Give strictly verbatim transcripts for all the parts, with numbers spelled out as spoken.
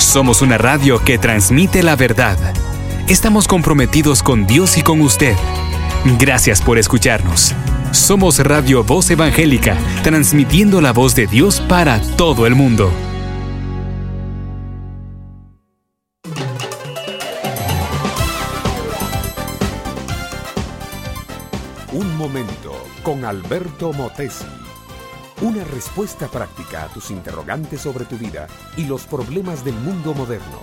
Somos una radio que transmite la verdad. Estamos comprometidos con Dios y con usted. Gracias por escucharnos. Somos Radio Voz Evangélica, transmitiendo la voz de Dios para todo el mundo. Un momento con Alberto Motesi. Una respuesta práctica a tus interrogantes sobre tu vida y los problemas del mundo moderno.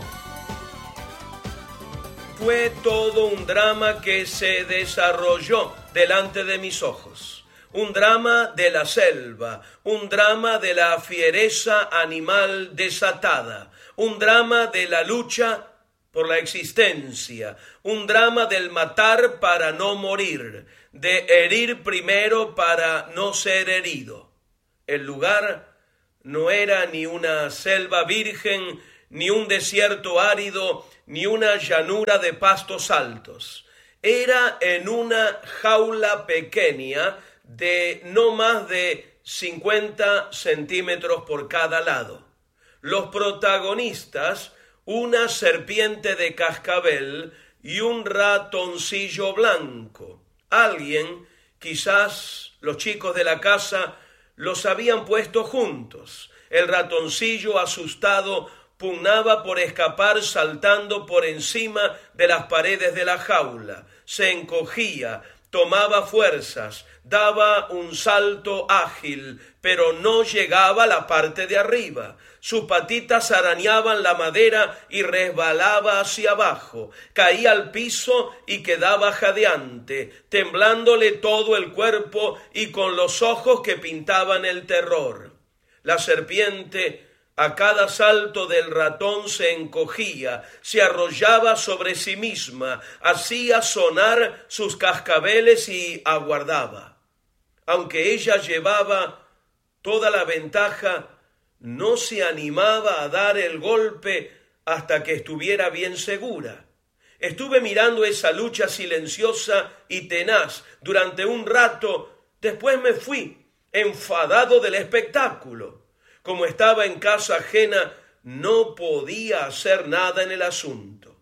Fue todo un drama que se desarrolló delante de mis ojos. Un drama de la selva, un drama de la fiereza animal desatada, un drama de la lucha por la existencia, un drama del matar para no morir, de herir primero para no ser herido. El lugar no era ni una selva virgen, ni un desierto árido, ni una llanura de pastos altos. Era en una jaula pequeña de no más de cincuenta centímetros por cada lado. Los protagonistas, una serpiente de cascabel y un ratoncillo blanco. Alguien, quizás los chicos de la casa, los habían puesto juntos. El ratoncillo, asustado, pugnaba por escapar saltando por encima de las paredes de la jaula. Se encogía, tomaba fuerzas, daba un salto ágil, pero no llegaba a la parte de arriba. Sus patitas arañaban la madera y resbalaba hacia abajo. Caía al piso y quedaba jadeante, temblándole todo el cuerpo y con los ojos que pintaban el terror. La serpiente, a cada salto del ratón, se encogía, se arrollaba sobre sí misma, hacía sonar sus cascabeles y aguardaba. Aunque ella llevaba toda la ventaja, no se animaba a dar el golpe hasta que estuviera bien segura. Estuve mirando esa lucha silenciosa y tenaz durante un rato. Después me fui, enfadado del espectáculo. Como estaba en casa ajena, no podía hacer nada en el asunto.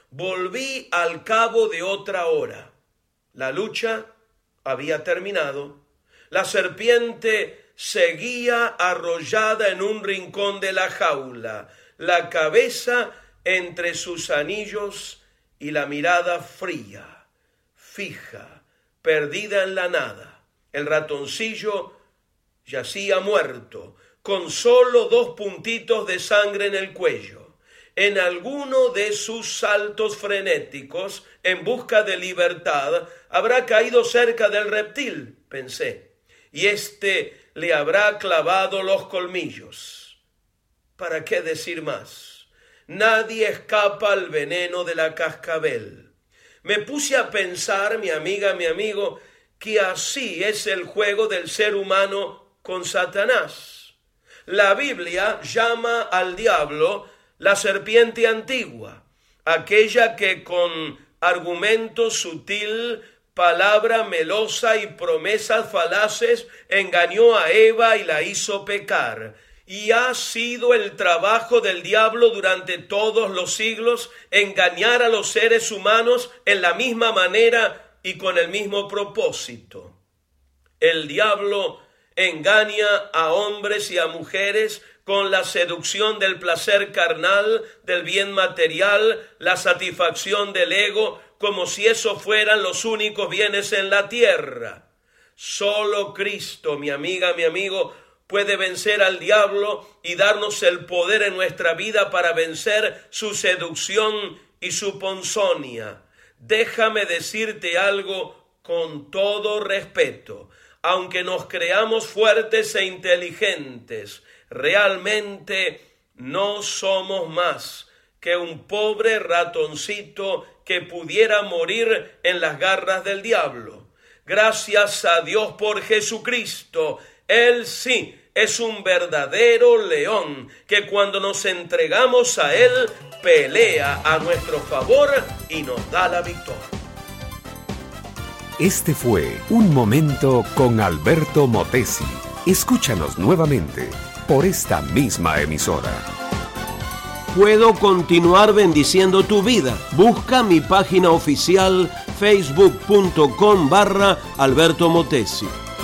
Volví al cabo de otra hora. La lucha había terminado. La serpiente seguía arrollada en un rincón de la jaula, la cabeza entre sus anillos y la mirada fría, fija, perdida en la nada. El ratoncillo yacía muerto, con solo dos puntitos de sangre en el cuello. En alguno de sus saltos frenéticos en busca de libertad habrá caído cerca del reptil, pensé, y éste le habrá clavado los colmillos. ¿Para qué decir más? Nadie escapa al veneno de la cascabel. Me puse a pensar, mi amiga, mi amigo, que así es el juego del ser humano con Satanás. La Biblia llama al diablo la serpiente antigua, aquella que con argumento sutil, palabra melosa y promesas falaces engañó a Eva y la hizo pecar. Y ha sido el trabajo del diablo durante todos los siglos engañar a los seres humanos en la misma manera y con el mismo propósito. El diablo engaña a hombres y a mujeres con la seducción del placer carnal, del bien material, la satisfacción del ego, como si esos fueran los únicos bienes en la tierra. Solo Cristo, mi amiga, mi amigo, puede vencer al diablo y darnos el poder en nuestra vida para vencer su seducción y su ponzoña. Déjame decirte algo con todo respeto. Aunque nos creamos fuertes e inteligentes, realmente no somos más que un pobre ratoncito que pudiera morir en las garras del diablo. Gracias a Dios por Jesucristo, Él sí es un verdadero león que cuando nos entregamos a Él pelea a nuestro favor y nos da la victoria. Este fue Un Momento con Alberto Motesi. Escúchanos nuevamente por esta misma emisora. puedo continuar bendiciendo tu vida. Busca mi página oficial facebook.com barra Alberto Motesi.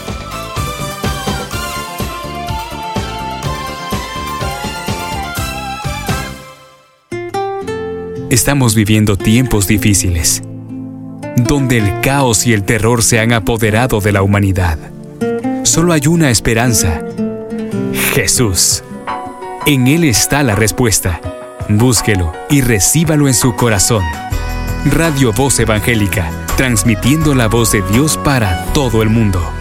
Estamos viviendo tiempos difíciles, donde el caos y el terror se han apoderado de la humanidad. Solo hay una esperanza: Jesús. En Él está la respuesta. Búsquelo y recíbalo en su corazón. Radio Voz Evangélica, transmitiendo la voz de Dios para todo el mundo.